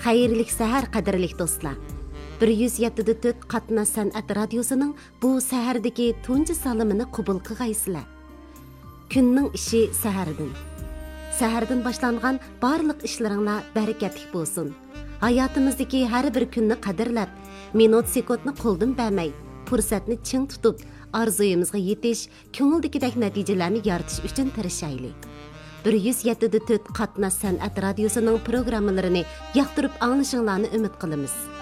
Xayrlik səhər qadirlik dostlar. 107.4 Qatnaş Sənət Radiosu'nun bu səhərdəki tuncu salımını qubul qıqaysılar. Günning işi səhərdən. Səhərdən başlanğan barlıq işlərinizlər bərəkətlik bolsun. Hayatımızdakı hər bir günni qadirləb, minut sekundni qo'ldan bermay, fursatni ching tutib, arzuyimizga yetish, ko'ngildagidek natijalarni yaratish uchun tirishaylik. 107.4 Qatnaş Sənət Radiosu'nun programmalarini yoqtirib anglashinglarni umid qilamiz.